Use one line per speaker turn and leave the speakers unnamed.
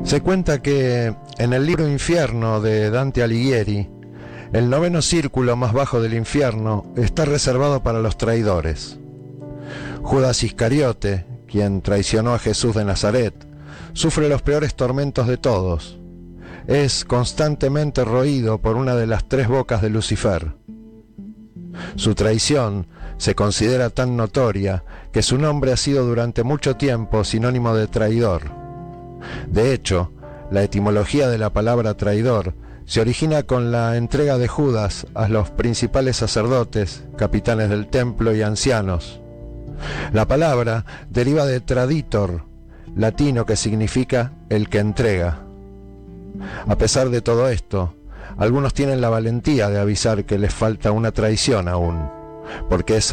Se cuenta que en el libro Infierno de Dante Alighieri, el noveno círculo más bajo del infierno está reservado para los traidores. Judas Iscariote, quien traicionó a Jesús de Nazaret, sufre los peores tormentos de todos. Es constantemente roído por una de las tres bocas de Lucifer. Su traición se considera tan notoria que su nombre ha sido durante mucho tiempo sinónimo de traidor. De hecho, la etimología de la palabra traidor se origina con la entrega de Judas a los principales sacerdotes, capitanes del templo y ancianos. La palabra deriva de traditor, latino que significa el que entrega. A pesar de todo esto, algunos tienen la valentía de avisar que les falta una traición aún, porque es